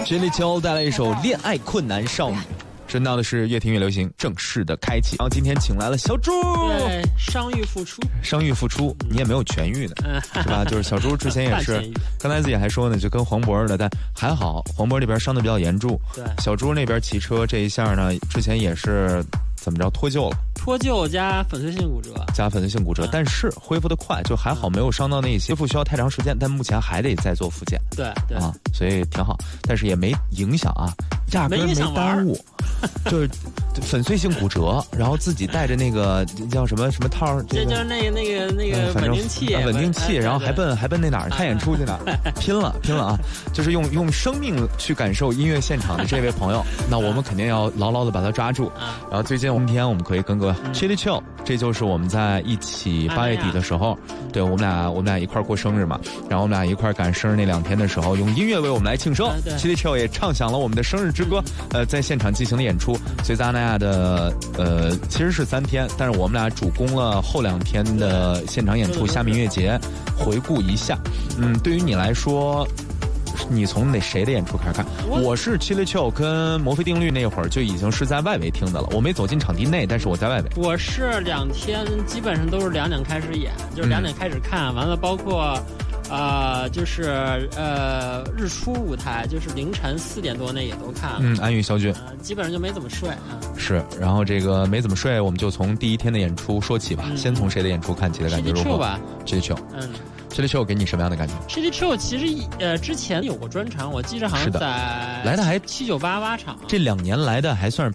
Chili Chill 带来一首《恋爱困难少女》。听到的是越听越流行正式的开启，然后今天请来了小猪， 对，伤愈复出， 你也没有痊愈的，是吧？就是小猪之前也是，刚才自己还说呢，就跟黄渤的，但还好黄渤那边伤的比较严重， 对， 小猪那边骑车这一下呢，之前也是怎么着脱臼了， 脱臼加粉碎性骨折， 但是恢复的快，就还好没有伤到那些，恢复需要太长时间，但目前还得再做复健， 对啊，所以挺好，但是也没影响啊，压根没耽误。就是粉碎性骨折，然后自己带着那个叫什么套， 这就是那个稳定器， 然后还奔那哪儿看演出去呢，拼了啊！就是用生命去感受音乐现场的这位朋友，那我们肯定要牢牢的把他抓住。然后今天我们可以跟个 Chili Chill， 这就是我们在一起8月底的时候，对我们俩一块过生日嘛，然后我们俩一块赶生日那2天的时候，用音乐为我们来庆生。Chili Chill 也唱响了我们的生日之歌，在现场进行了演出。所以咱俩的其实是3天，但是我们俩主攻了后2天的现场演出，虾米音乐节回顾一下。对于你来说，你从谁的演出开始看？我是 Chili Chill 跟摩飞定律那会儿就已经是在外围听的了，我没走进场地内，但是我在外围。 我是2天基本上都是2点开始演，就是2点开始看，完了包括就是日出舞台，就是凌晨4点多那也都看了。 安与小军， 基本上就没怎么睡啊。 是，然后这个没怎么睡，我们就从第1天的演出说起吧。先从谁的演出看起的感觉如何？ Chili Chill 吧。 Chili Chill 给你什么样的感觉？ Chili Chill 其实之前有过专场，我记着好像在来的还 7988场， 这2年来的还算是